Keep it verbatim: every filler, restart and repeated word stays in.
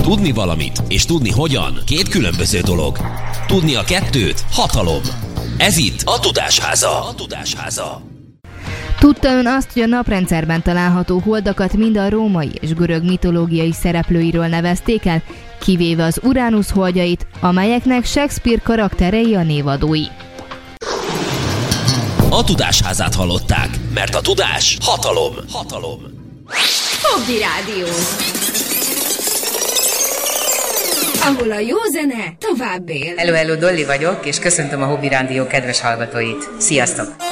Tudni valamit és tudni hogyan két különböző dolog. Tudni a kettőt hatalom. Ez itt a Tudásháza. A Tudásháza. Tudta ön azt, hogy a naprendszerben található holdakat mind a római és görög mitológiai szereplőiről nevezték el, kivéve az Uránusz holdjait, amelyeknek Shakespeare karakterei a névadói? A Tudásházát hallották, mert a tudás hatalom. Hatalom. Hobby Rádió. Ahol a jó zene tovább él. Hello, hello, Dolly vagyok, és köszöntöm a Hobby Rádió kedves hallgatóit. Sziasztok!